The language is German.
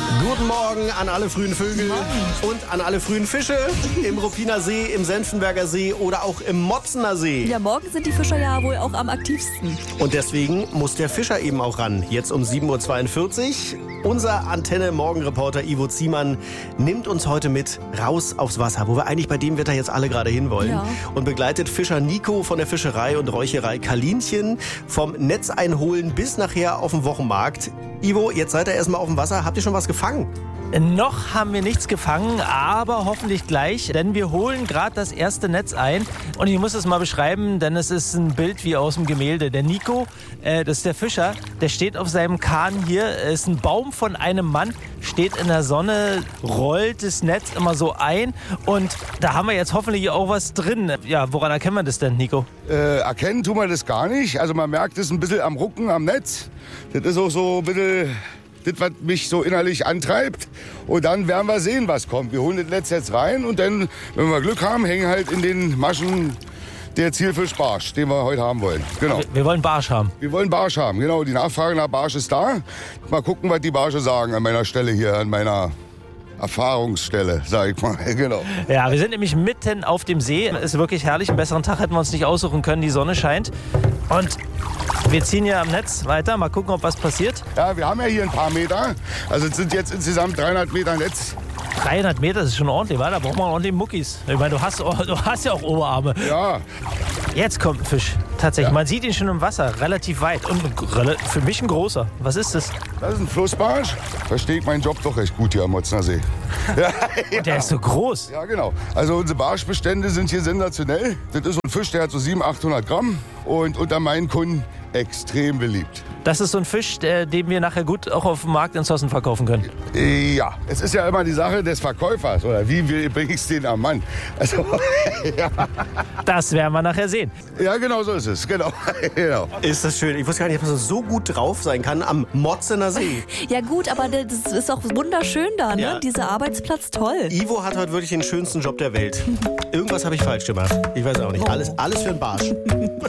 Guten Morgen an alle frühen Vögel und an alle frühen Fische im Ruppiner See, im Senftenberger See oder auch im Motzener See. Ja, morgen sind die Fischer ja wohl auch am aktivsten. Und deswegen muss der Fischer eben auch ran. Jetzt um 7.42 Uhr. Unser Antenne-Morgenreporter Ivo Ziemann nimmt uns heute mit raus aufs Wasser, wo wir eigentlich bei dem Wetter jetzt alle gerade hinwollen. Ja. Und begleitet Fischer Nico von der Fischerei und Räucherei Kalinchen vom Netz einholen bis nachher auf dem Wochenmarkt. Ivo, jetzt seid ihr erstmal auf dem Wasser. Habt ihr schon was gefangen? Noch haben wir nichts gefangen, aber hoffentlich gleich, denn wir holen gerade das erste Netz ein. Und ich muss es mal beschreiben, denn es ist ein Bild wie aus dem Gemälde. Der Nico, das ist der Fischer, der steht auf seinem Kahn hier, ist ein Baum von einem Mann, steht in der Sonne, rollt das Netz immer so ein und da haben wir jetzt hoffentlich auch was drin. Ja, woran erkennen wir das denn, Nico? Erkennen tun wir das gar nicht. Also man merkt es ein bisschen am Rucken, am Netz. Das ist auch so ein bisschen das, was mich so innerlich antreibt. Und dann werden wir sehen, was kommt. Wir holen das Netz jetzt rein und dann, wenn wir Glück haben, hängen halt in den Maschen der Zielfisch Barsch, den wir heute haben wollen. Genau. Wir wollen Barsch haben. Wir wollen Barsch haben, genau. Die Nachfrage nach Barsch ist da. Mal gucken, was die Barsche sagen an meiner Stelle hier, an meiner Erfahrungsstelle, sag ich mal. Genau. Ja, wir sind nämlich mitten auf dem See. Ist wirklich herrlich. Einen besseren Tag hätten wir uns nicht aussuchen können. Die Sonne scheint. Und wir ziehen hier am Netz weiter. Mal gucken, ob was passiert. Ja, wir haben ja hier ein paar Meter. Also es sind jetzt insgesamt 300 Meter Netz. 300 Meter, das ist schon ordentlich, wa? Da braucht man ordentlich Muckis. Ich meine, du hast ja auch Oberarme. Ja, Jetzt kommt ein Fisch. Tatsächlich, Ja. man sieht ihn schon im Wasser, relativ weit. Und für mich ein großer. Was ist das? das ist ein Flussbarsch. Verstehe ich meinen Job doch recht gut hier am Motzener See. Ja, Der ist so groß. ja, genau. Also unsere Barschbestände sind hier sensationell. Das ist so ein Fisch, der hat so 700, 800 Gramm und unter meinen Kunden extrem beliebt. Das ist so ein Fisch, den wir nachher gut auch auf dem Markt in Zossen verkaufen können. Ja, es ist ja immer die Sache des Verkäufers. Oder wie bringe ich es den am Mann? Also, Das werden wir nachher sehen. ja, genau so ist es. Genau. Genau. Ist das schön. Ich wusste gar nicht, dass man so gut drauf sein kann am Motzener See. Ja gut, aber das ist auch wunderschön da, ne? Ja. Dieser Arbeitsplatz, toll. Ivo hat heute wirklich den schönsten Job der Welt. Irgendwas habe ich falsch gemacht. Ich weiß auch nicht. Alles für den Barsch.